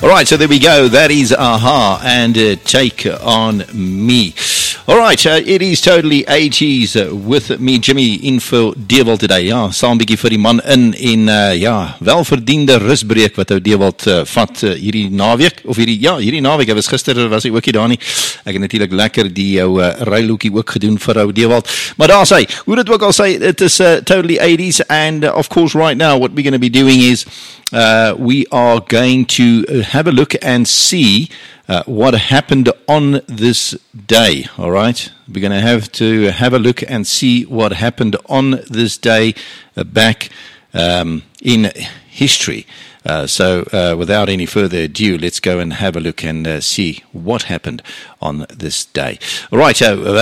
All right, so there we go. That is Aha and Take On Me. All right, it is totally 80s with me, Jimmy, in vir Dewald today. Ja, saam bietjie vir die man in ja, welverdiende rusbreek wat ou Dewald vat hierdie naweek, of hierdie naweek, was gister was hy ook hier daar nie. Ek het natuurlik lekker die ou ryloekie ook gedoen vir ou Dewald. Maar daar sê, hoe dit ook al sê, it is totally 80s, and of course right now what we're going to be doing is we are going to have a look and see what happened on this day, all right? We're going to have a look and see what happened on this day back in history. So without any further ado, let's go and have a look and see what happened on this day. All right,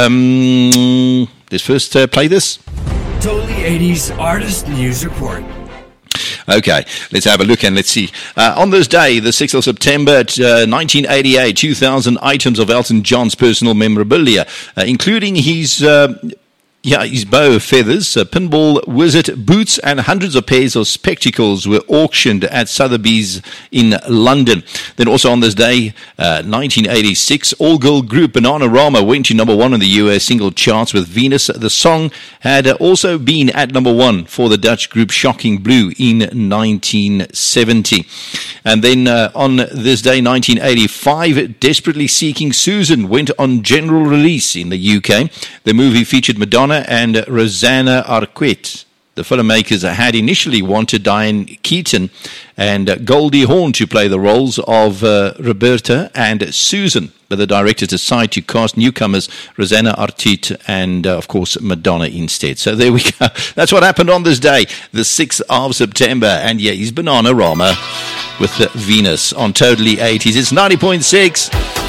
let's first play this. Totally 80s Artist News Report. Okay, let's have a look and let's see. On this day, the 6th of September, 1988, 2,000 items of Elton John's personal memorabilia, including his bow feathers, pinball wizard boots, and hundreds of pairs of spectacles were auctioned at Sotheby's in London. Then also on this day, 1986, all-girl group Bananarama went to number one on the US single charts with Venus. The song had also been at number one for the Dutch group Shocking Blue in 1970. And then on this day, 1985, Desperately Seeking Susan went on general release in the UK. The movie featured Madonna and Rosanna Arquette. The filmmakers had initially wanted Diane Keaton and Goldie Hawn to play the roles of Roberta and Susan, but the directors decided to cast newcomers Rosanna Arquette and, of course, Madonna instead. So there we go. That's what happened on this day, the 6th of September. And yeah, he's Bananarama with Venus on Totally 80s. It's 90.6.